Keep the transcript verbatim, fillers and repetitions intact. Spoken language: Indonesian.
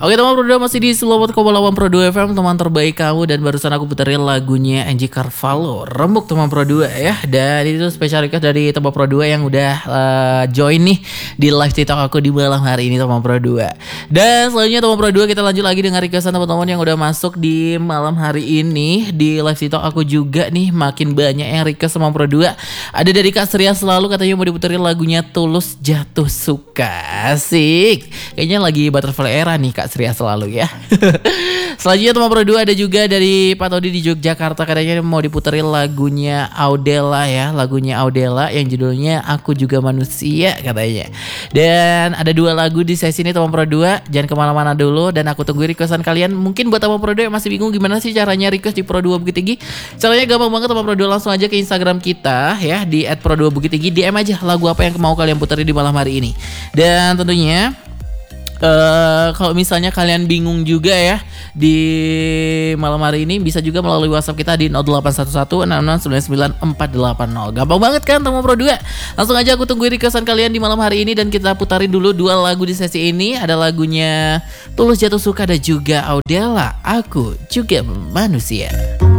Oke teman Pro dua masih di sembilan puluh delapan Pro dua F M, teman terbaik kamu. Dan barusan aku puterin lagunya Angie Carvalho, Rembuk teman Pro dua ya. Dan itu special request dari teman Pro dua yang udah uh, join nih di live TikTok aku di malam hari ini teman Pro dua. Dan selanjutnya teman Pro dua kita lanjut lagi dengan requestan teman-teman yang udah masuk di malam hari ini di live TikTok aku juga nih. Makin banyak yang request teman Pro dua. Ada dari Kak Sria Selalu, katanya mau diputerin lagunya Tulus Jatuh Suka. Asik. Kayaknya lagi Butterfly Era nih Kak Sria Selalu ya. Selanjutnya teman Pro dua ada juga dari Pak Todi di Yogyakarta, katanya mau diputerin lagunya Audela ya, lagunya Audela yang judulnya Aku Juga Manusia katanya. Dan ada dua lagu di sesi ini teman Pro dua, jangan kemana-mana dulu dan aku tunggu requestan kalian. Mungkin buat teman Pro dua yang masih bingung gimana sih caranya request di Pro dua Bukit Tinggi, caranya gampang banget teman Pro dua, langsung aja ke Instagram kita ya di et pro dua bukit tinggi, D M aja lagu apa yang mau kalian puterin di malam hari ini. Dan tentunya Uh, kalau misalnya kalian bingung juga ya di malam hari ini, bisa juga melalui WhatsApp kita di nol delapan satu satu enam enam sembilan sembilan empat delapan nol. Gampang banget kan teman Pro dua? Langsung aja aku tungguin requestan kalian di malam hari ini dan kita putarin dulu dua lagu di sesi ini. Ada lagunya Tulus Jatuh Suka dan juga Audela, Aku Juga Manusia.